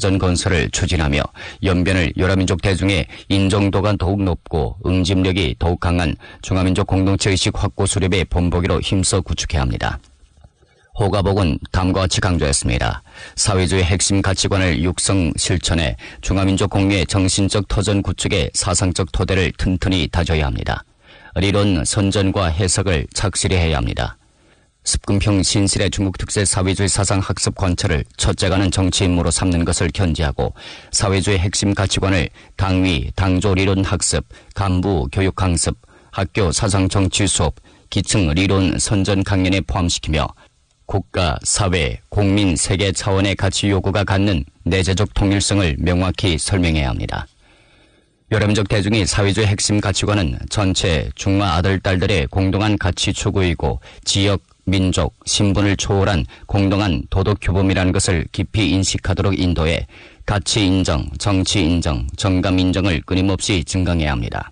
터전 건설을 추진하며 연변을 여러 민족 대중의 인정도가 더욱 높고 응집력이 더욱 강한 중화민족 공동체의식 확고 수립의 본보기로 힘써 구축해야 합니다. 호가복은 다음과 같이 강조했습니다. 사회주의 핵심 가치관을 육성 실천해 중화민족 공유의 정신적 터전 구축의 사상적 토대를 튼튼히 다져야 합니다.理론 선전과 해석을 착실히 해야 합니다. 습금형 신실의 중국 특색 사회주의 사상 학습 관철을 첫째가는 정치 임무로 삼는 것을 견지하고 사회주의 핵심 가치관을 당위, 당조理론 학습, 간부 교육 강습, 학교 사상 정치 수업, 기층理론 선전 강연에 포함시키며 국가, 사회, 국민, 세계 차원의 가치 요구가 갖는 내재적 통일성을 명확히 설명해야 합니다. 여러 민족 대중의 사회주의 핵심 가치관은 전체 중화 아들, 딸들의 공동한 가치 추구이고 지역, 민족, 신분을 초월한 공동한 도덕 규범이라는 것을 깊이 인식하도록 인도해 가치 인정, 정치 인정, 정감 인정을 끊임없이 증강해야 합니다.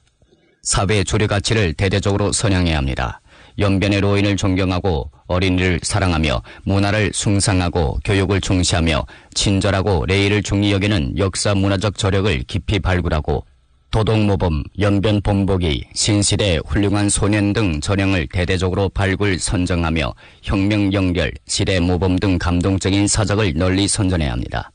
사회 주류 가치를 대대적으로 선양해야 합니다. 연변의 로인을 존경하고 어린이를 사랑하며 문화를 숭상하고 교육을 중시하며 친절하고礼儀를 중히 여기는 역사 문화적 저력을 깊이 발굴하고 도덕모범, 연변 본보기, 신시대 훌륭한 소년 등 전형을 대대적으로 발굴 선정하며 혁명 연결, 시대 모범 등 감동적인 사적을 널리 선전해야 합니다.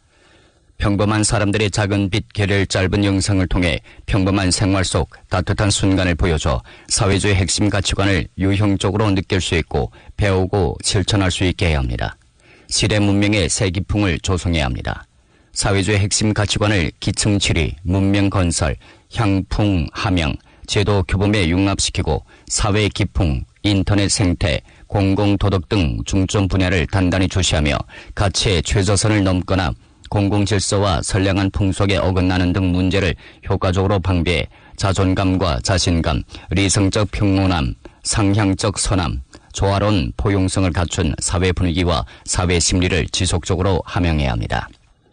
평범한 사람들의 작은 빛 결혈 짧은 영상을 통해 평범한 생활 속 따뜻한 순간을 보여줘 사회주의 핵심 가치관을 유형적으로 느낄 수 있고 배우고 실천할 수 있게 해야 합니다. 시대 문명의 새 기풍을 조성해야 합니다. 사회주의 핵심 가치관을 기층 치리, 문명 건설, 향풍, 함양, 제도 규범에 융합시키고 사회 기풍, 인터넷 생태, 공공도덕 등 중점 분야를 단단히 주시하며 가치의 최저선을 넘거나 공공질서와 선량한 풍속에 어긋나는 등 문제를 효과적으로 방비해 자존감과 자신감, 리성적 평온함, 상향적 선함, 조화로운 포용성을 갖춘 사회 분위기와 사회 심리를 지속적으로 함양해야 합니다.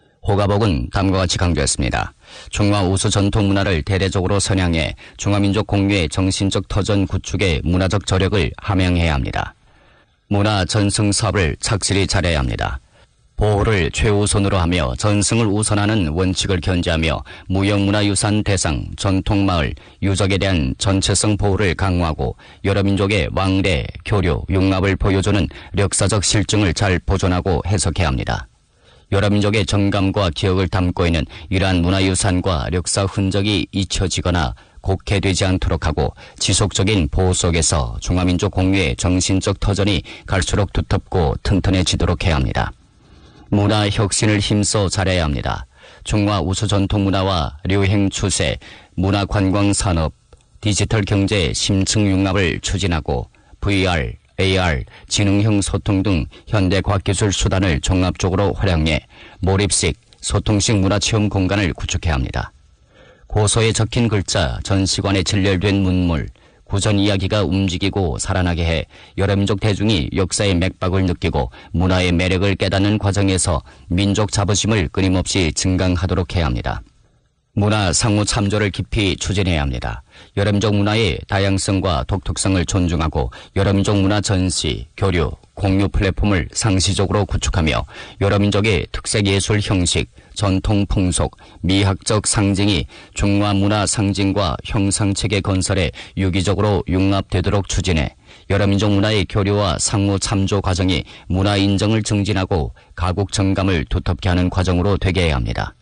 호가복은 다음과 같이 강조했습니다. 중화 우수 전통 문화를 대대적으로 선양해 중화민족 공유의 정신적 터전 구축의 문화적 저력을 함양해야 합니다. 문화 전승 사업을 착실히 잘해야 합니다. 보호를 최우선으로 하며 전승을 우선하는 원칙을 견지하며 무형문화유산 대상, 전통마을, 유적에 대한 전체성 보호를 강화하고 여러 민족의 왕래, 교류, 융합을 보여주는 역사적 실증을 잘 보존하고 해석해야 합니다. 여러 민족의 정감과 기억을 담고 있는 이러한 문화유산과 역사 흔적이 잊혀지거나 곡해되지 않도록 하고 지속적인 보호 속에서 중화민족 공유의 정신적 터전이 갈수록 두텁고 튼튼해지도록 해야 합니다. 문화 혁신을 힘써 잘해야 합니다. 중화 우수 전통 문화와 류행 추세, 문화 관광 산업, 디지털 경제 심층 융합을 추진하고 VR, AR, 지능형 소통 등 현대 과학기술 수단을 종합적으로 활용해 몰입식, 소통식 문화체험 공간을 구축해야 합니다. 고서에 적힌 글자, 전시관에 진열된 문물, 구전 이야기가 움직이고 살아나게 해 여러 민족 대중이 역사의 맥박을 느끼고 문화의 매력을 깨닫는 과정에서 민족 자부심을 끊임없이 증강하도록 해야 합니다. 문화 상호 참조를 깊이 추진해야 합니다. 여러 민족 문화의 다양성과 독특성을 존중하고 여러 민족 문화 전시, 교류, 공유 플랫폼을 상시적으로 구축하며 여러 민족의 특색 예술 형식, 전통 풍속, 미학적 상징이 중화 문화 상징과 형상체계 건설에 유기적으로 융합되도록 추진해 여러 민족 문화의 교류와 상호 참조 과정이 문화 인정을 증진하고 가국 정감을 두텁게 하는 과정으로 되게 해야 합니다.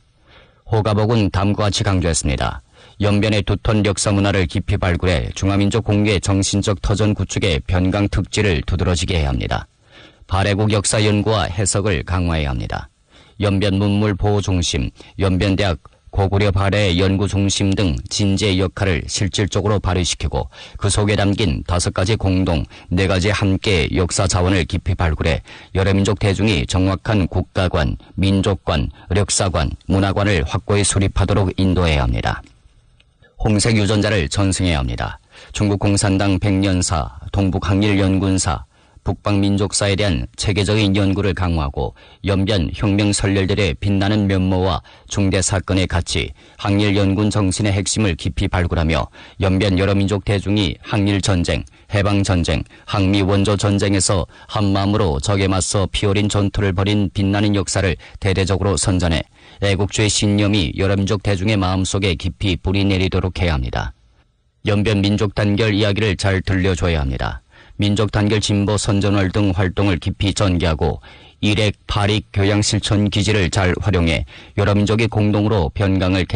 호가복은 다음과 같이 강조했습니다. 연변의 두터운 역사 문화를 깊이 발굴해 중화민족 공유의 정신적 터전 구축의 변강 특질을 두드러지게 해야 합니다. 발해국 역사 연구와 해석을 강화해야 합니다. 연변 문물 보호 중심, 연변대학 고구려 발해 연구 중심 등 진지의 역할을 실질적으로 발휘시키고 그 속에 담긴 5가지 공동, 4가지 함께 역사 자원을 깊이 발굴해 여러 민족 대중이 정확한 국가관, 민족관, 역사관, 문화관을 확고히 수립하도록 인도해야 합니다. 홍색 유전자를 전승해야 합니다. 중국 공산당 백년사, 동북항일연군사, 북방민족사에 대한 체계적인 연구를 강화하고 연변 혁명 선열들의 빛나는 면모와 중대 사건의 가치, 항일 연군 정신의 핵심을 깊이 발굴하며 연변 여러 민족 대중이 항일 전쟁, 해방 전쟁, 항미 원조 전쟁에서 한마음으로 적에 맞서 피어린 전투를 벌인 빛나는 역사를 대대적으로 선전해 애국주의 신념이 여러 민족 대중의 마음속에 깊이 뿌리 내리도록 해야 합니다. 연변 민족 단결 이야기를 잘 들려줘야 합니다. 민족 단결 진보 선전월 등 활동을 깊이 전개하고 일액, 발익, 교양 실천 기지를 잘 활용해 여러 민족이 공동으로 변강을